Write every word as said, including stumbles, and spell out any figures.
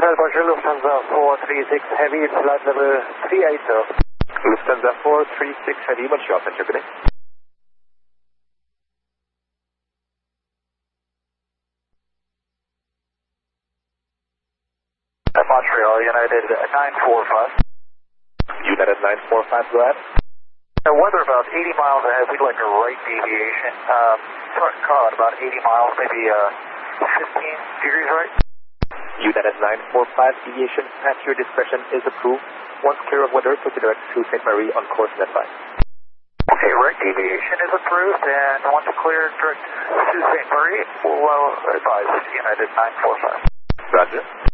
Departure Lufthansa four three six Heavy, flight level three eight zero. Lufthansa four three six Heavy, what's your center today? Montreal, United nine four five. United nine four five, go ahead. Uh, weather about eighty miles ahead, we'd like a right deviation. Um, front car at about eighty miles, maybe uh, fifteen degrees right. United nine four five, deviation at your discretion is approved. Once clear of weather, proceed direct to Saint Marie on course and advice. Okay, right deviation is approved, and once clear, direct to Saint Marie, we'll uh, advise United nine four five. Roger.